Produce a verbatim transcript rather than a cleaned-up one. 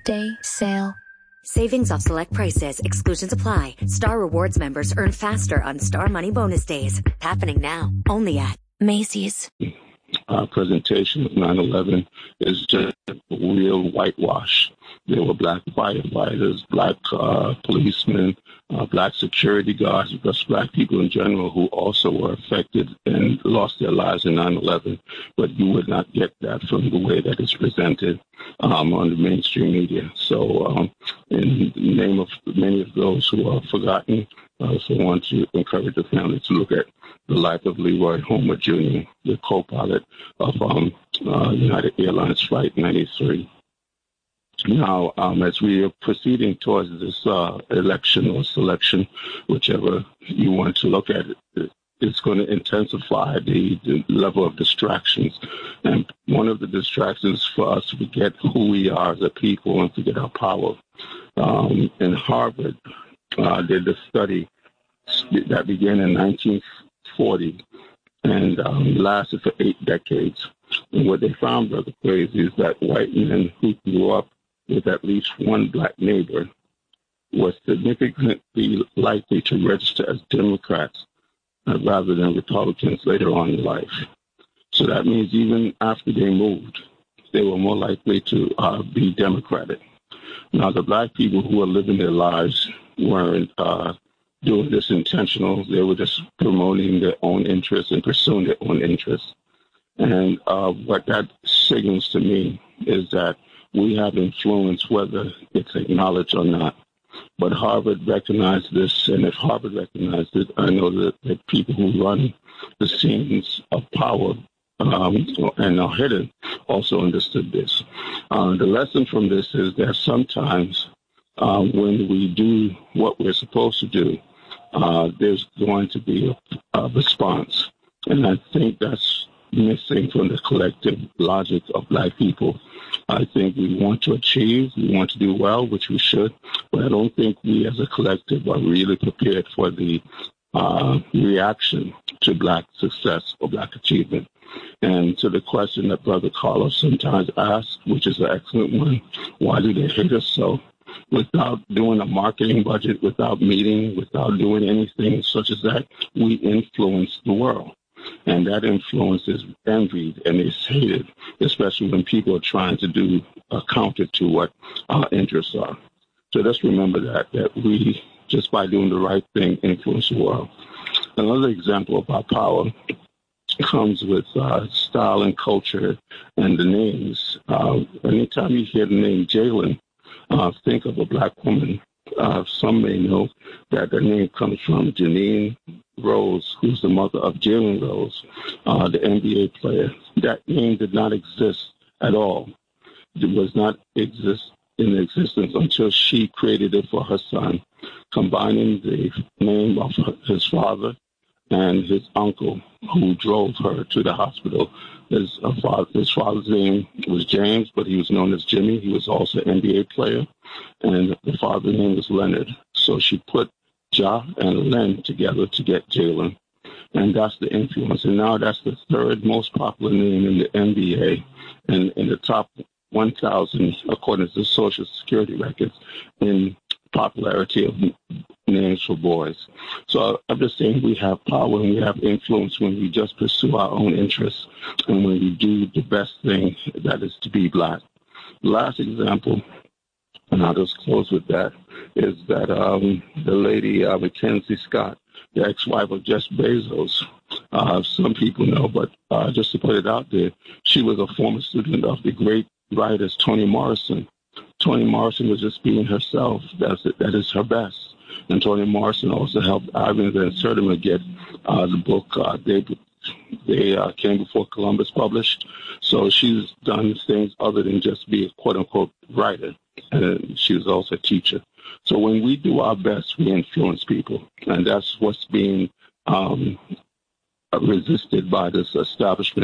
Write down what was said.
Day sale. Savings off select prices. Exclusions apply. Star Rewards members earn faster on Star Money Bonus Days. Happening now. Only at Macy's. Our presentation of nine eleven is just a real whitewash. There were black firefighters, black uh, policemen, uh, black security guards, just black people in general who also were affected and lost their lives in nine eleven. But you would not get that from the way that it's presented um, on the mainstream media. So um, in the name of many of those who are forgotten, I also want to encourage the family to look at the life of Leroy Homer Junior, the co-pilot of um, uh, United Airlines Flight ninety-three. Now, um, as we are proceeding towards this uh, election or selection, whichever you want to look at it, it's going to intensify the, the level of distractions. And one of the distractions for us to forget who we are as a people and forget our power. Um, in Harvard, uh, did a study that began in nineteen forty and um, lasted for eight decades. And what they found, Brother Crazy, is that white men who grew up with at least one black neighbor was significantly likely to register as Democrats uh, rather than Republicans later on in life. So that means even after they moved, they were more likely to uh, be Democratic. Now, the black people who were living their lives weren't uh, doing this intentional. They were just promoting their own interests and pursuing their own interests. And uh, what that signals to me is that we have influence whether it's acknowledged or not. But Harvard recognized this, and if Harvard recognized it, I know that the people who run the scenes of power um, and are hidden also understood this. Uh, the lesson from this is that sometimes uh, when we do what we're supposed to do, uh, there's going to be a, a response. And I think that's missing from the collective logic of black people. I think we want to achieve, we want to do well, which we should, but I don't think we as a collective are really prepared for the uh, reaction to black success or black achievement. And to the question that Brother Carlos sometimes asks, which is an excellent one, why do they hate us so? Without doing a marketing budget, without meeting, without doing anything such as that, we influence the world. And that influence is envied and is hated, especially when people are trying to do a counter to what our interests are. So let's remember that, that we, just by doing the right thing, influence the world. Another example of our power comes with uh, style and culture and the names. Uh, anytime you hear the name Jalen, uh, think of a black woman. Uh, some may know that the name comes from Janine Rose, who's the mother of Jalen Rose, uh, the N B A player. That name did not exist at all. It was not exist in existence until she created it for her son, combining the name of his father and his uncle, who drove her to the hospital. His, uh, father, his father's name was James, but he was known as Jimmy. He was also an N B A player, and the father's name was Leonard. So she put Ja and Len together to get Jalen, and that's the influence. And now that's the third most popular name in the N B A, and in the top one thousand, according to the Social Security records, in popularity of names for boys. So I'm just saying we have power and we have influence when we just pursue our own interests and when we do the best thing, that is to be black. Last example, and I'll just close with that, is that um, the lady uh, Mackenzie Scott, the ex-wife of Jeff Bezos, uh, some people know, but uh, just to put it out there, she was a former student of the great writers Toni Morrison. Toni Morrison was just being herself. That's it. That is her best. And Toni Morrison also helped Ivan Van Sertima get uh, the book uh, They, they uh, Came Before Columbus published. So she's done things other than just be a quote-unquote writer. And she was also a teacher. So when we do our best, we influence people. And that's what's being um, resisted by this establishment.